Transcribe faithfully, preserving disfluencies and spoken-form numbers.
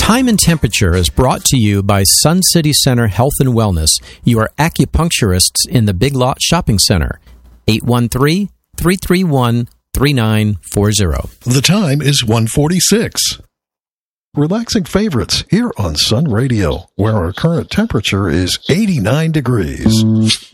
Time and Temperature is brought to you by Sun City Center Health and Wellness, your acupuncturists in the Big Lot Shopping Center. eight one three, three three one, three nine four zero. The time is one forty-six. Relaxing favorites here on Sun Radio, where our current temperature is eighty-nine degrees.